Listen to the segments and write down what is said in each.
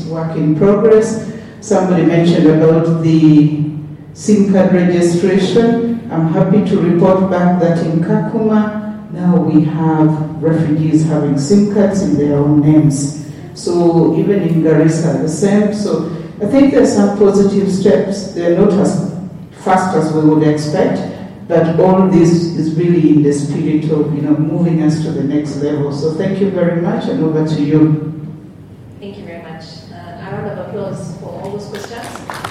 work in progress. Somebody mentioned about the SIM card registration. I'm happy to report back that in Kakuma, now we have refugees having SIM cards in their own names. So even in Garissa, the same. So I think there's some positive steps. They're not as fast as we would expect, but all this is really in the spirit of moving us to the next level. So thank you very much, and over to you. Thank you very much. A round of applause for all those questions.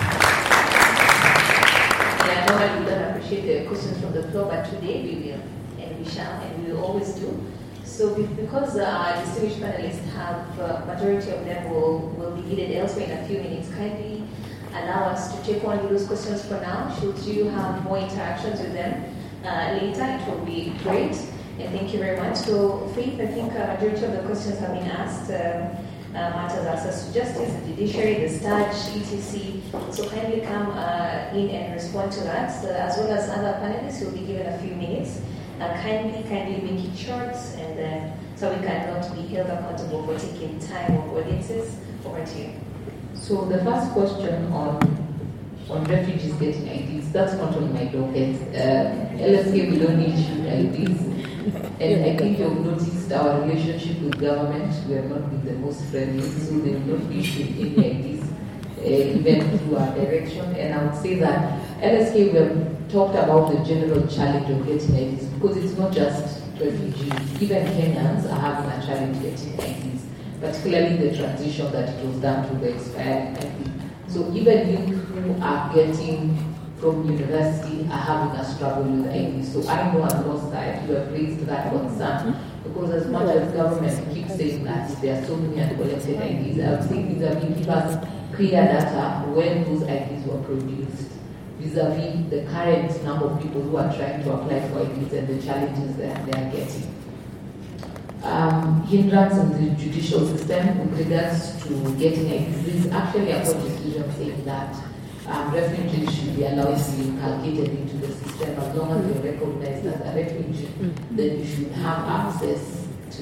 Yeah, normally we don't appreciate the questions from the floor, but today we will, and we shall, and we will always do. So because our distinguished panelists have, majority of them will be needed elsewhere in a few minutes, kindly allow us to take on those questions for now. Should you have more interactions with them later, it will be great. And thank you very much. So, Faith, I think a majority of the questions have been asked. Matters access to justice, the judiciary, the STAJ, etc. So kindly come in and respond to that, as well as other panelists. You'll be given a few minutes. Kindly make it short, and so we cannot be held accountable for taking time of audiences. Over to you. So the first question on refugees getting IDs, that's not on my docket. LSK, we don't issue IDs. And I think you've noticed our relationship with government, we have not been the most friendly, so they will not be issuing any IDs, even through our direction. And I would say that LSK, we have talked about the general challenge of getting IDs, because it's not just refugees, even Kenyans are having a challenge getting IDs, particularly the transition that it was done to the expired ID. So even youth who are getting from university are having a struggle with IDs. So I know on your side you have raised that concern, because as much as government keeps saying that there are so many uncollected IDs, I would say vis-a-vis give us clear data when those IDs were produced, vis-a-vis the current number of people who are trying to apply for IDs and the challenges that they are getting. Hindrance in the judicial system with regards to getting IDs. There is actually a court decision saying that refugees should be allowed to be inculcated into the system as long as you're recognized as a refugee. Then you should have access to,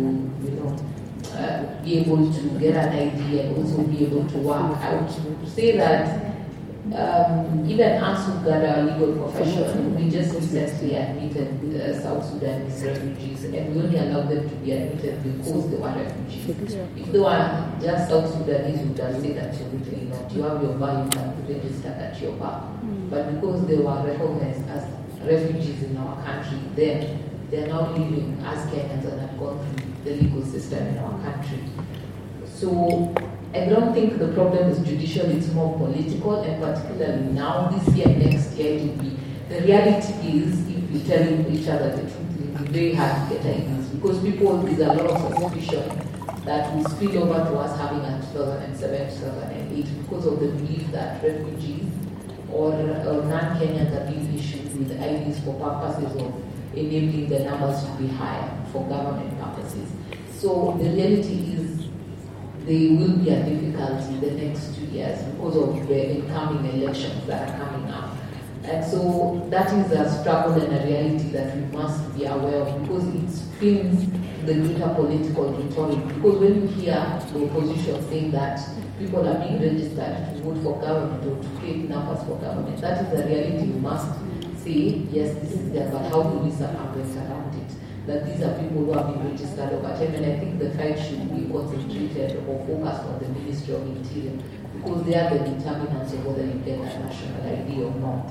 be able to get an ID and also be able to work. I would say that even us who got our legal profession, we just recently admitted South Sudanese refugees, and we only allowed them to be admitted because they were refugees. If they were just South Sudanese, we would have said absolutely not. You have your bar, you can register at your bar. But because they were recognized as refugees in our country, then they are now living as Kenyans and have gone through the legal system in our country. So I don't think the problem is judicial, it's more political, and particularly now, this year, next year, it will be. The reality is, if we tell each other the truth, it will be very hard to get IDs, because there's a lot of suspicion that will spill over to us having a 2007, 2008, because of the belief that refugees or non-Kenyans are being issued with IDs for purposes of enabling the numbers to be higher for government purposes. So the reality is, there will be a difficulty in the next 2 years because of the incoming elections that are coming up. And so that is a struggle and a reality that we must be aware of, because it spins the greater political rhetoric. Because when you hear the opposition saying that people are being registered to vote for government or to create numbers for government, that is the reality. We must say, yes, this is there, but how do we circumvent around it? That these are people who have been registered over time, and I think the fight should be concentrated or focused on the Ministry of Interior, because they are the determinants of whether you get a national ID or not.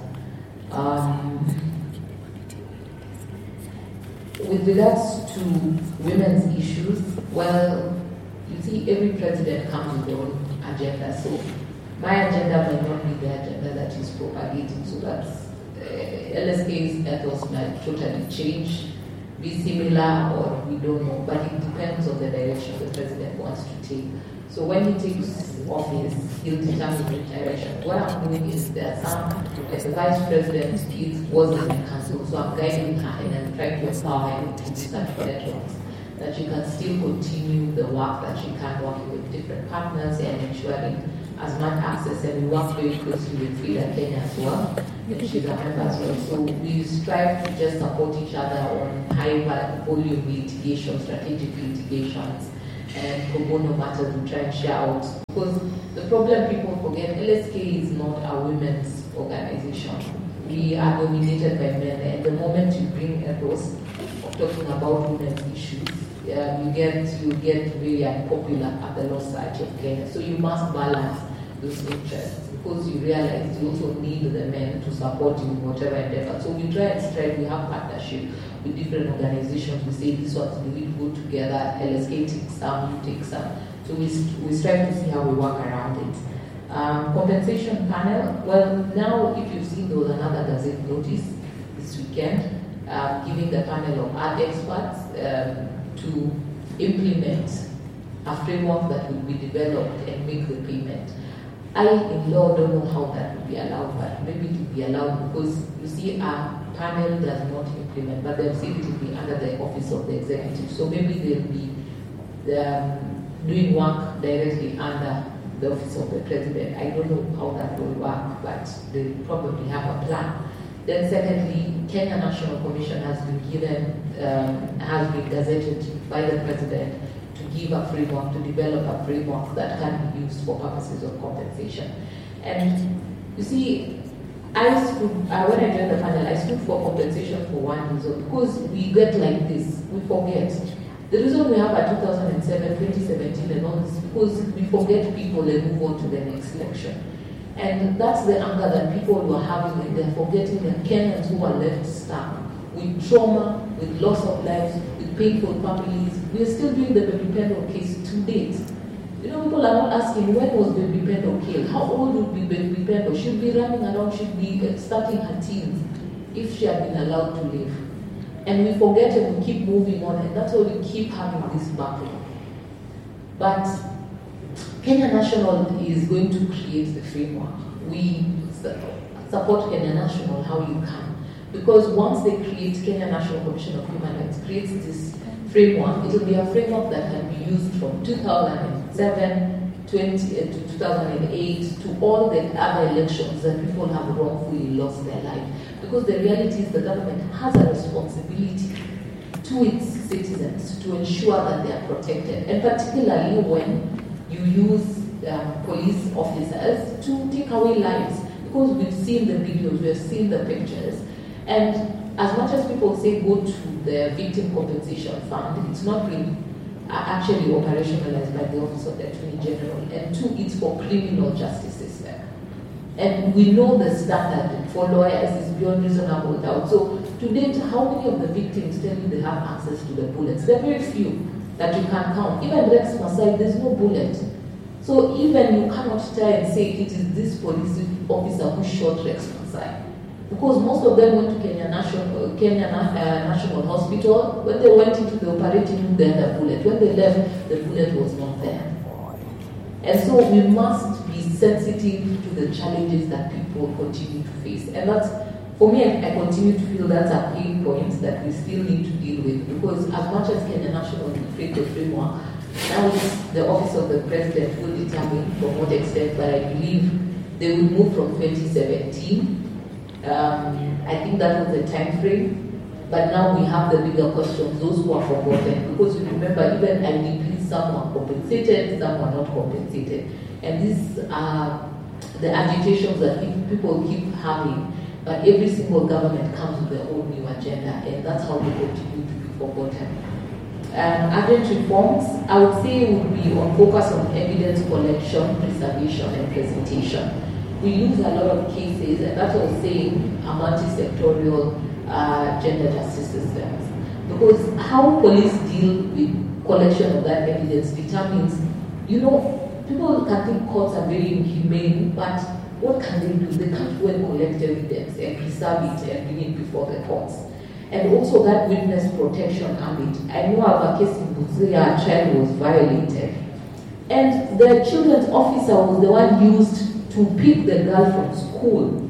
With regards to women's issues, well, you see, every president comes with their own agenda. So my agenda might not be the agenda that is propagating. So that's LSK's ethos might totally change, be similar, or we don't know, but it depends on the direction the president wants to take. So when he takes office, he'll determine the direction. What I'm doing is that as the vice president was in my council, so I'm guiding her and I'm trying to empower her to do such networks, that she can still continue the work that she can, working with different partners and ensuring as much access, and we work very closely with Frida Kenya as well, and she's a member as well. So we strive to just support each other on high volume litigation, strategic litigations, and pro bono matters we try and share out. Because the problem people forget, LSK is not a women's organization. We are dominated by men, and the moment you bring ethos of talking about women's issues, you get very unpopular at the Law Society of Kenya. So you must balance those interests, because you realize you also need the men to support you in whatever endeavor. So we try and strive, we have partnership with different organizations. We say this one's do we go together, LSK takes some, you take some. So we strive to see how we work around it. Compensation panel, well, now if you've seen, there was another Gazette notice this weekend giving the panel of art experts to implement a framework that will be developed and make the payment. I, in law, don't know how that would be allowed, but maybe it will be allowed because you see, a panel does not implement, but they've said it will be under the office of the executive. So maybe they'll be doing work directly under the office of the president. I don't know how that will work, but they probably have a plan. Then secondly, Kenya National Commission has been gazetted by the president to give a framework, to develop a framework that can be used for purposes of compensation. And you see, when I joined the panel, I stood for compensation for one reason, because we get like this, we forget. The reason we have a 2017 and all this, because we forget people and move on to the next election. And that's the anger that people were having, and they're forgetting that Kenyans who are left stuck with trauma, with loss of lives, with painful families. We are still doing the Baby Pendo case to date. You know, people are not asking, when was Baby Pendo killed? How old would be Baby Pendo? She'd be running around, she'd be starting her teens if she had been allowed to live. And we forget and we keep moving on, and that's why we keep having this battle. But Kenya National is going to create the framework. We support Kenya National how you can. Because once they create, Kenya National Commission of Human Rights creates this framework, it will be a framework that can be used from 2007 to 2008 to all the other elections that people have wrongfully lost their life. Because the reality is the government has a responsibility to its citizens to ensure that they are protected, and particularly when you use police officers to take away lives. Because we've seen the videos, we've seen the pictures, and as much as people say go to the Victim Compensation Fund, it's not been actually operationalized by the Office of the Attorney General, and two, it's for criminal justice system. And we know the standard for lawyers is beyond reasonable doubt. So to date, how many of the victims tell you they have access to the bullets? There are very few that you can count. Even Rex Masai, there's no bullet. So even you cannot try and say it is this police officer who shot Rex Masai. Because most of them went to Kenya National Hospital. When they went into the operating room, they had a bullet. When they left, the bullet was not there. And so we must be sensitive to the challenges that people continue to face. And that's, for me, I continue to feel that's a pain point that we still need to deal with. Because as much as Kenya National will create the framework, now it's the Office of the President who will determine from what extent, but I believe they will move from 2017. I think that was the time frame. But now we have the bigger questions, those who are forgotten. Because you remember, even IDPs, some are compensated, some are not compensated. And these are the agitations that people keep having. But every single government comes with their own new agenda, and that's how they continue to be forgotten. Urgent reforms, I would say, would be on focus on evidence collection, preservation, and presentation. We use a lot of cases, and that's what I was saying, a multi-sectorial gender justice systems. Because how police deal with collection of that evidence determines, people can think courts are very inhumane, but what can they do? They can't go and collect evidence and preserve it and bring it before the courts. And also that witness protection ambit. I know I have a case in Busia, a child was violated. And the children's officer was the one used to pick the girl from school.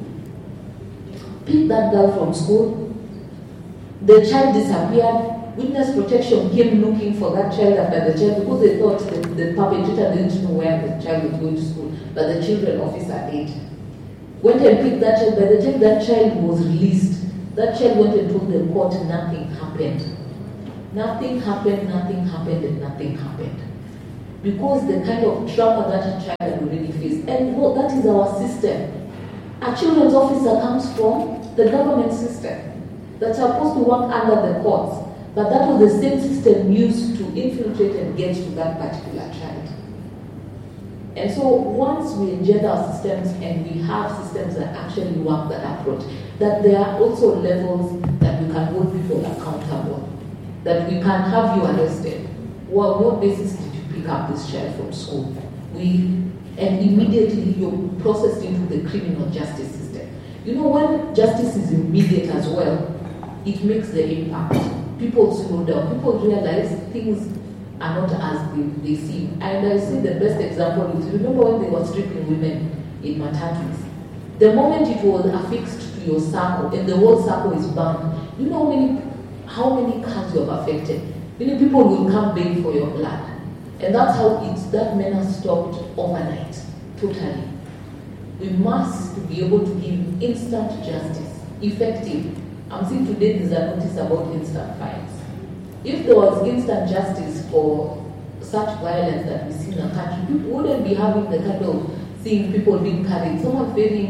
Pick that girl from school. The child disappeared. Witness protection came looking for that child after the child, because they thought the perpetrator didn't know where the child was going to school, but the children officer did. Went and picked that child. By the time that child was released, that child went and told the court nothing happened. Nothing happened, and nothing happened. because the kind of trauma that a child had already faced. And no, that is our system. A children's officer comes from the government system that's supposed to work under the courts, but that was the same system used to infiltrate and get to that particular child. And so once we engender our systems and we have systems that actually work that approach, that there are also levels that we can hold people accountable, that we can have you arrested. Well, what basis did you pick up this child from school? And immediately you're processed into the criminal justice system. You know, when justice is immediate as well, it makes the impact. People slow down. People realize things are not as they seem. And I see the best example is, remember when they were stripping women in matatus? The moment it was affixed to your circle and the whole circle is banned, you know how many cars you have affected? Many people will come beg for your blood. And that's how that menace stopped overnight, totally. We must be able to give instant justice, effective. I'm seeing today there's a notice about instant fines. If there was instant justice for such violence that we see in the country, people wouldn't be having the kind of seeing people being carried. Someone's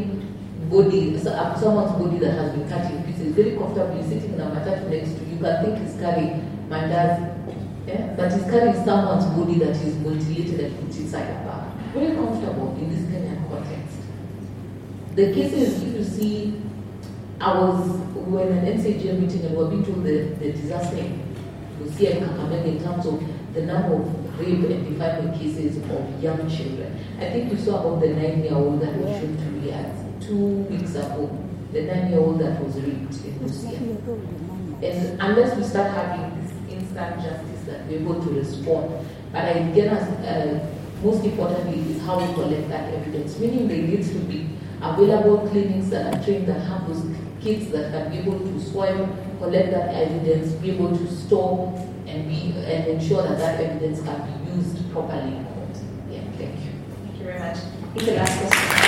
body that has been cut in pieces, very comfortably sitting in a matatu next to you. You can think he's carrying mandas. Yeah? But he's carrying someone's body that is mutilated and put inside a bag. Very comfortable in this Kenyan context. The cases, if you see, we were in an NCGM meeting and we were being told the disaster we see in Kakamega in terms of the number of rape and defilement cases of young children. I think you saw about the 9-year-old that was shown to me 2 weeks ago, the 9-year-old that was raped in Lucia. And unless we start having this instant justice that we're able to respond, but again, most importantly is how we collect that evidence, meaning there needs to be available clinics that are trained that have those kids that can be able to swim, collect that evidence, be able to store and ensure that evidence can be used properly in court. Yeah, thank you. Thank you very much. I think the last question.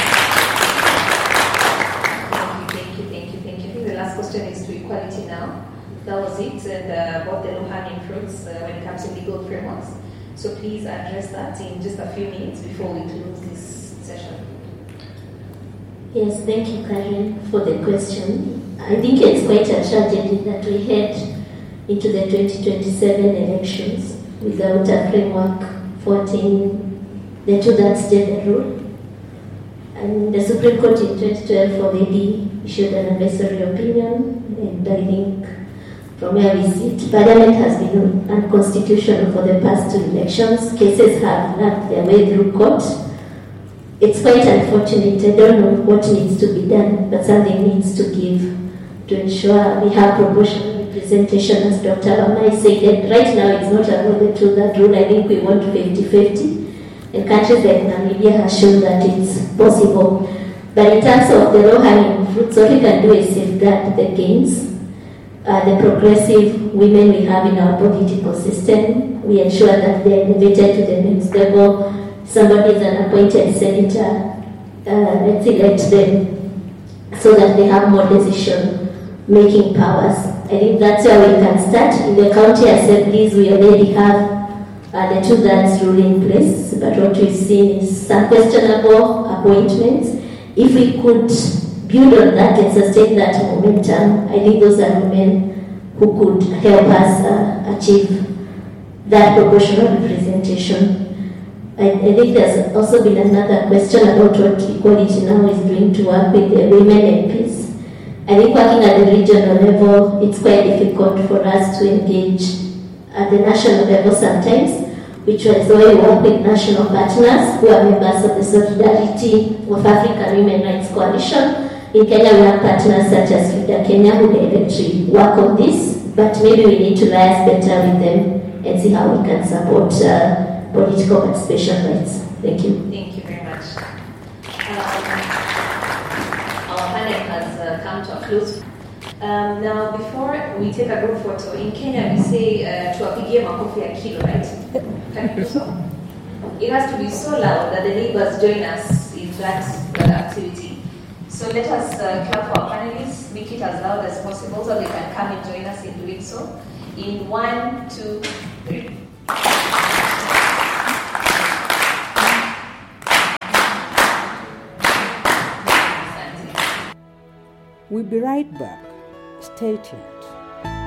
Thank you. I think the last question is to equality now. That was it, and about the low-hanging fruits when it comes to legal frameworks. So please address that in just a few minutes before we close this session. Yes, thank you, Karen, for the question. I think it's quite a tragedy that we head into the 2027 elections without a framework for the two-thirds gender rule. And the Supreme Court in 2012 already issued an advisory opinion, and I think from where we sit, Parliament has been unconstitutional for the past 2 elections. Cases have dragged their way through court. It's quite unfortunate. I don't know what needs to be done, but something needs to give to ensure we have proportional representation, as Dr. Amai said. And right now, it's not about the two-third rule. I think we want 50-50. And countries like Namibia have shown that it's possible. But in terms of the low-hanging fruits, what we can do is safeguard the gains. The progressive women we have in our political system, we ensure that they are elevated to the next level. Somebody is an appointed senator, let's elect them so that they have more decision-making powers. I think that's where we can start. In the county assemblies, we already have the two-thirds rule in place, but what we've seen is some questionable appointments. If we could build on that and sustain that momentum, I think those are women who could help us achieve that proportional representation. I think there's also been another question about what Equality Now is doing to work with the women MPs. I think working at the regional level, it's quite difficult for us to engage at the national level sometimes, which is why we work with national partners who are members of the Solidarity of African Women Rights Coalition. In Kenya, we have partners such as Frida Kenya who directly work on this, but maybe we need to liaise better with them and see how we can support political participation rights. Thank you. Thank you very much. Our panel has come to a close. Now, before we take a group photo, in Kenya we say tuwapigie makofi ya kilo, right? Can you do so? It has to be so loud that the neighbors join us in that activity. So let us clap for our panelists, make it as loud as possible so they can come and join us in doing so. In 1, 2, 3. We'll be right back. Stay tuned.